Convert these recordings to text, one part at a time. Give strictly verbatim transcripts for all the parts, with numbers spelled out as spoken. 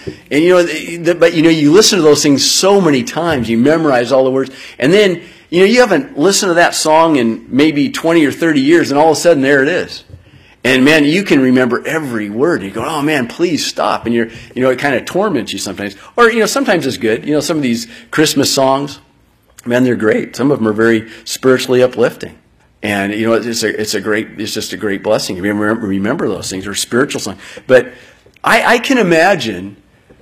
And you know, the, but you know, you listen to those things so many times, you memorize all the words, and then you know, you haven't listened to that song in maybe twenty or thirty years, and all of a sudden there it is. And man, you can remember every word. You go, oh man, please stop. And you're, you know, it kind of torments you sometimes. Or, you know, sometimes it's good. You know, some of these Christmas songs, man, they're great. Some of them are very spiritually uplifting. And, you know, it's a, it's a great, it's just a great blessing. You remember, remember those things. They're spiritual songs. But I, I can imagine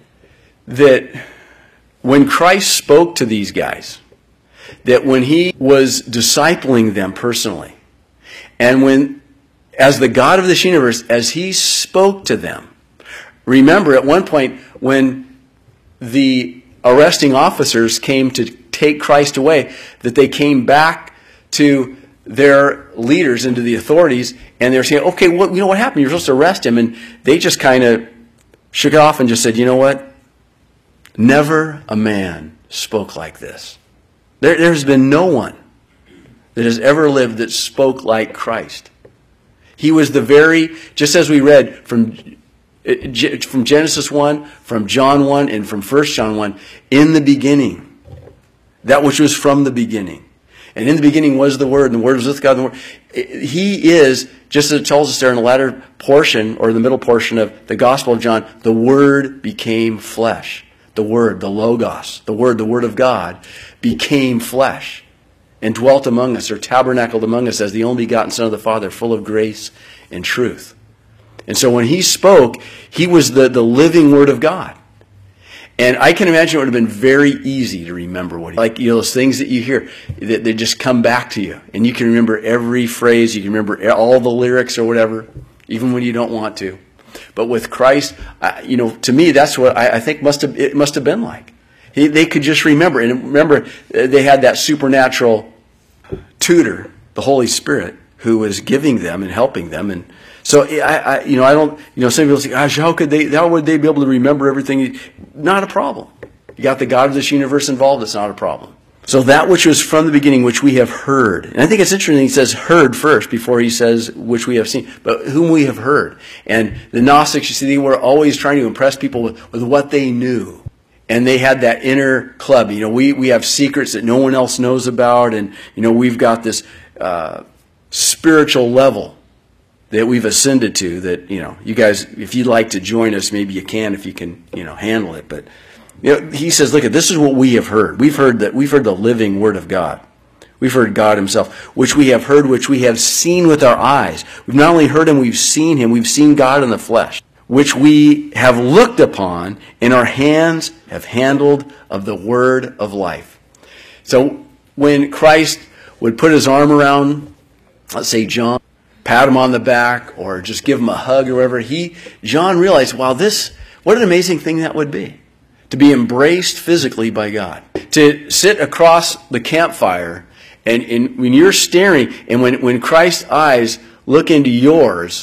that when Christ spoke to these guys, that when he was discipling them personally, and when, as the God of this universe, as he spoke to them, remember at one point when the arresting officers came to take Christ away, that they came back to their leaders and to the authorities, and they're saying, okay, what, you know what happened? You're supposed to arrest him. And they just kind of shook it off and just said, you know what? Never a man spoke like this. There, there's been no one that has ever lived that spoke like Christ. He was the very, just as we read from, from Genesis one, from John one, and from First John one, in the beginning, that which was from the beginning. And in the beginning was the Word, and the Word was with God. And the Word. He is, just as it tells us there in the latter portion, or the middle portion of the Gospel of John, the Word became flesh. The Word, the Logos, the Word, the Word of God, became flesh and dwelt among us, or tabernacled among us as the only begotten Son of the Father, full of grace and truth. And so when he spoke, he was the, the living Word of God. And I can imagine it would have been very easy to remember what he, like, you know, those things that you hear, that they just come back to you. And you can remember every phrase, you can remember all the lyrics or whatever, even when you don't want to. But with Christ, uh, you know, to me, that's what I, I think must have, it must have been like. He, they could just remember. And remember, they had that supernatural tutor, the Holy Spirit, who was giving them and helping them. And so, I, I, you know, I don't, you know, some people say, gosh, how could they, how would they be able to remember everything? Not a problem. You got the God of this universe involved, it's not a problem. So that which was from the beginning, which we have heard. And I think it's interesting, he says heard first before he says which we have seen. But whom we have heard. And the Gnostics, you see, they were always trying to impress people with, with what they knew. And they had that inner club. You know, we, we have secrets that no one else knows about. And, you know, we've got this uh, spiritual level that we've ascended to that, you know, you guys, if you'd like to join us, maybe you can if you can, you know, handle it. But you know, he says, look, this is what we have heard. We've heard that we've heard the living Word of God. We've heard God himself, which we have heard, which we have seen with our eyes. We've not only heard him, we've seen him. We've seen God in the flesh, which we have looked upon, and our hands have handled of the word of life. So when Christ would put his arm around, let's say John, pat him on the back, or just give him a hug or whatever, he, John realized, wow, this, what an amazing thing that would be. To be embraced physically by God. To sit across the campfire, and, and when you're staring, and when, when Christ's eyes look into yours,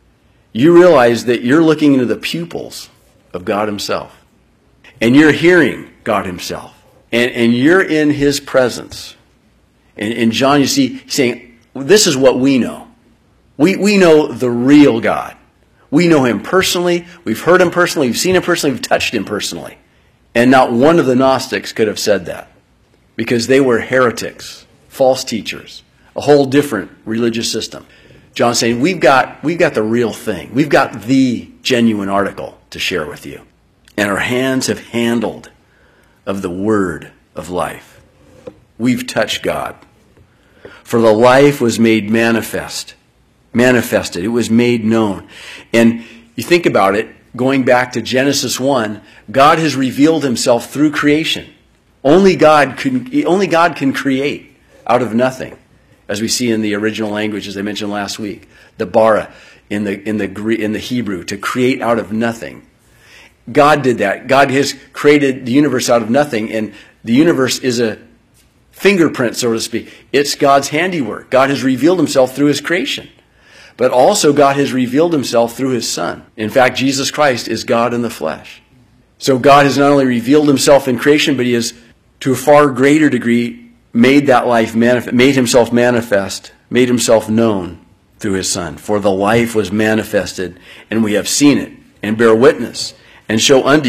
you realize that you're looking into the pupils of God himself. And you're hearing God himself. And, and you're in his presence. And, and John, you see, he's saying, this is what we know. We, we know the real God. We know him personally. We've heard him personally. We've seen him personally. We've touched him personally. And not one of the Gnostics could have said that, because they were heretics, false teachers, a whole different religious system. John's saying, we've got, we've got the real thing. We've got the genuine article to share with you. And our hands have handled of the word of life. We've touched God. For the life was made manifest. Manifested. It was made known. And you think about it, going back to Genesis one, God has revealed himself through creation. Only God can, only God can create out of nothing, as we see in the original language, as I mentioned last week, the bara in the in the in the Hebrew, to create out of nothing. God did that. God has created the universe out of nothing, and the universe is a fingerprint, so to speak. It's God's handiwork. God has revealed himself through his creation. But also God has revealed himself through his Son. In fact, Jesus Christ is God in the flesh. So God has not only revealed himself in creation, but he has, to a far greater degree, made that life manifest, made himself manifest, made himself known through his Son. For the life was manifested, and we have seen it, and bear witness, and show unto